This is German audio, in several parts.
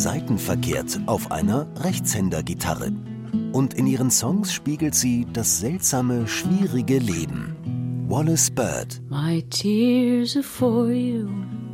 seitenverkehrt auf einer Rechtshändergitarre. Und in ihren Songs spiegelt sie das seltsame, schwierige Leben. Wallis Bird. My tears are for you.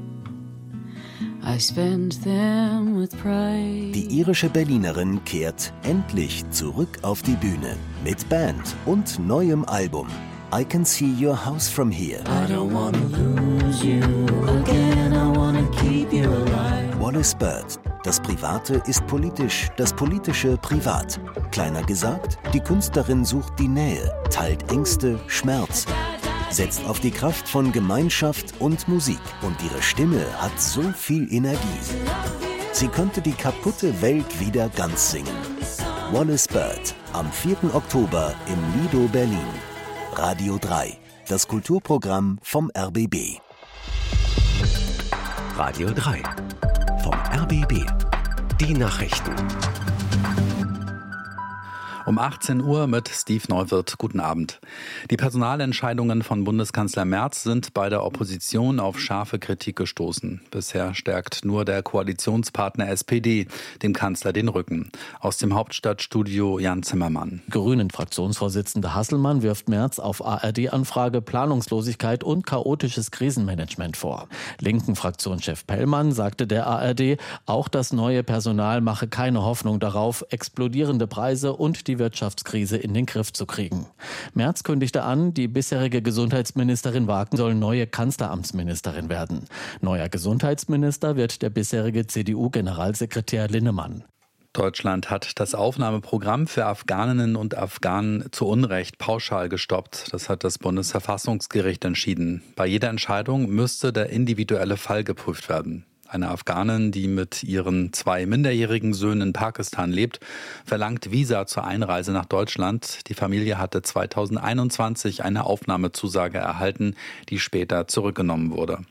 I spend them with pride. Die irische Berlinerin kehrt endlich zurück auf die Bühne mit Band und neuem Album. I Can See Your House From Here. I don't wanna lose you again, I wanna keep you alive. Wallis Bird. Das Private ist politisch, das Politische privat. Kleiner gesagt, die Künstlerin sucht die Nähe, teilt Ängste, Schmerz, setzt auf die Kraft von Gemeinschaft und Musik. Und ihre Stimme hat so viel Energie. Sie könnte die kaputte Welt wieder ganz singen. Wallis Bird, am 4. Oktober im Lido Berlin. Radio 3, das Kulturprogramm vom RBB. Radio 3, vom RBB. Die Nachrichten. Um 18 Uhr mit Steve Neuwirth. Guten Abend. Die Personalentscheidungen von Bundeskanzler Merz sind bei der Opposition auf scharfe Kritik gestoßen. Bisher stärkt nur der Koalitionspartner SPD dem Kanzler den Rücken. Aus dem Hauptstadtstudio Jan Zimmermann. Grünen-Fraktionsvorsitzende Hasselmann wirft Merz auf ARD-Anfrage Planungslosigkeit und chaotisches Krisenmanagement vor. Linken-Fraktionschef Pellmann sagte der ARD, auch das neue Personal mache keine Hoffnung darauf, explodierende Preise und die Wirtschaftskrise in den Griff zu kriegen. Merz kündigte an, die bisherige Gesundheitsministerin Wagen soll neue Kanzleramtsministerin werden. Neuer Gesundheitsminister wird der bisherige CDU-Generalsekretär Linnemann. Deutschland hat das Aufnahmeprogramm für Afghaninnen und Afghanen zu Unrecht pauschal gestoppt. Das hat das Bundesverfassungsgericht entschieden. Bei jeder Entscheidung müsste der individuelle Fall geprüft werden. Eine Afghanin, die mit ihren 2 minderjährigen Söhnen in Pakistan lebt, verlangt Visa zur Einreise nach Deutschland. Die Familie hatte 2021 eine Aufnahmezusage erhalten, die später zurückgenommen wurde.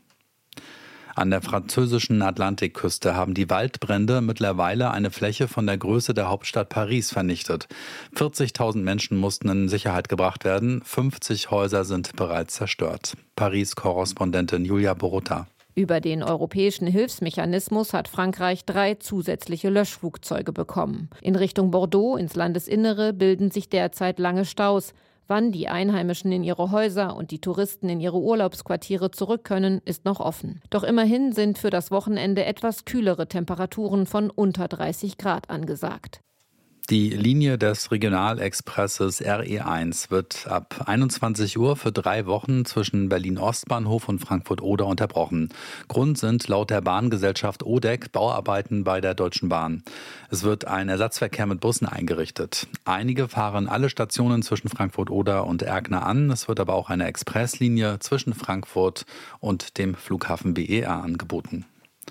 An der französischen Atlantikküste haben die Waldbrände mittlerweile eine Fläche von der Größe der Hauptstadt Paris vernichtet. 40.000 Menschen mussten in Sicherheit gebracht werden. 50 Häuser sind bereits zerstört. Paris-Korrespondentin Julia Borutta. Über den europäischen Hilfsmechanismus hat Frankreich 3 zusätzliche Löschflugzeuge bekommen. In Richtung Bordeaux, ins Landesinnere, bilden sich derzeit lange Staus. Wann die Einheimischen in ihre Häuser und die Touristen in ihre Urlaubsquartiere zurück können, ist noch offen. Doch immerhin sind für das Wochenende etwas kühlere Temperaturen von unter 30 Grad angesagt. Die Linie des Regionalexpresses RE1 wird ab 21 Uhr für 3 Wochen zwischen Berlin-Ostbahnhof und Frankfurt-Oder unterbrochen. Grund sind laut der Bahngesellschaft ODEC Bauarbeiten bei der Deutschen Bahn. Es wird ein Ersatzverkehr mit Bussen eingerichtet. Einige fahren alle Stationen zwischen Frankfurt-Oder und Erkner an. Es wird aber auch eine Expresslinie zwischen Frankfurt und dem Flughafen BER angeboten.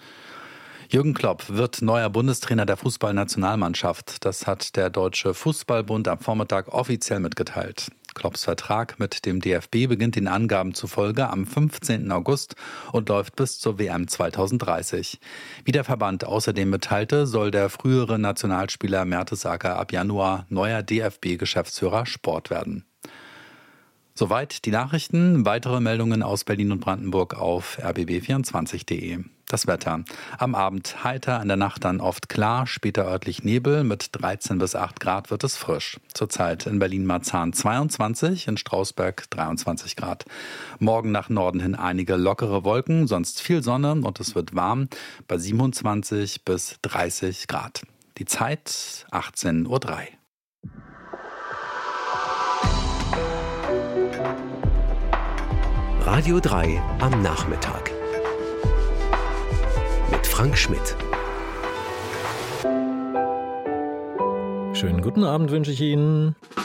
Jürgen Klopp wird neuer Bundestrainer der Fußballnationalmannschaft. Das hat der Deutsche Fußballbund am Vormittag offiziell mitgeteilt. Klopps Vertrag mit dem DFB beginnt den Angaben zufolge am 15. August und läuft bis zur WM 2030. Wie der Verband außerdem mitteilte, soll der frühere Nationalspieler Mertesacker ab Januar neuer DFB-Geschäftsführer Sport werden. Soweit die Nachrichten. Weitere Meldungen aus Berlin und Brandenburg auf rbb24.de. Das Wetter. Am Abend heiter, in der Nacht dann oft klar, später örtlich Nebel. Mit 13 bis 8 Grad wird es frisch. Zurzeit in Berlin-Marzahn 22, in Strausberg 23 Grad. Morgen nach Norden hin einige lockere Wolken, sonst viel Sonne und es wird warm bei 27 bis 30 Grad. Die Zeit 18:03 Uhr. Radio 3 am Nachmittag. Mit Frank Schmidt. Schönen guten Abend wünsche ich Ihnen.